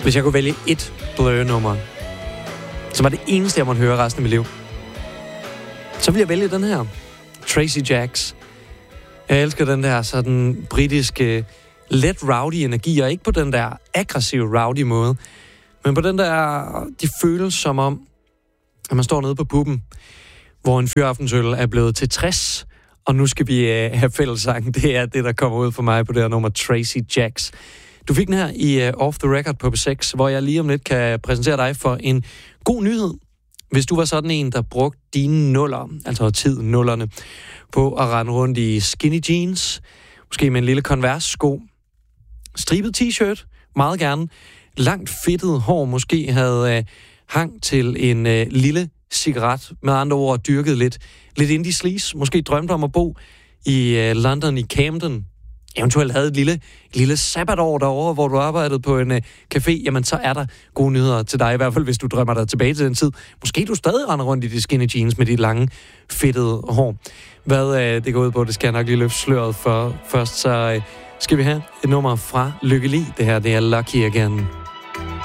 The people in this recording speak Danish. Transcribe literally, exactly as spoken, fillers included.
Hvis jeg kunne vælge et Blur-nummer, så var det eneste, jeg måtte høre resten af mit liv, så ville jeg vælge den her. Tracy Jacks. Jeg elsker den der sådan britiske, let rowdy energi, og ikke på den der aggressive rowdy måde, men på den der, de føles som om, at man står nede på puben, hvor en fyraftensøl er blevet til tres, og nu skal vi øh, have fællessang. Det er det, der kommer ud for mig på det her nummer, Tracy Jacks. Du fik den her i uh, Off the Record på P seks, hvor jeg lige om lidt kan præsentere dig for en god nyhed. Hvis du var sådan en, der brugte dine nuller, altså tid nullerne, på at rende rundt i skinny jeans, måske med en lille Converse-sko, stribet t-shirt, meget gerne, langt fedtet hår, måske havde uh, hang til en uh, lille cigaret, med andre ord dyrket lidt, lidt indie sleaze, måske drømte om at bo i uh, London, i Camden, eventuelt havde et lille, lille sabbatår derovre, hvor du arbejdede på en uh, café, jamen så er der gode nyheder til dig, i hvert fald hvis du drømmer dig tilbage til den tid. Måske du stadig render rundt i de skinny jeans med de lange, fedtede hår. Hvad uh, det går ud på, det skal jeg nok lige løfte sløret for. Først så uh, skal vi have et nummer fra Lykke Li. Det her, det er Lucky Again.